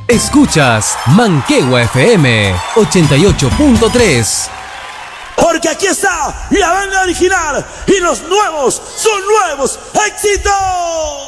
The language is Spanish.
Escuchas Manquehue FM 88.3. Porque aquí está la banda original y los nuevos son nuevos éxitos.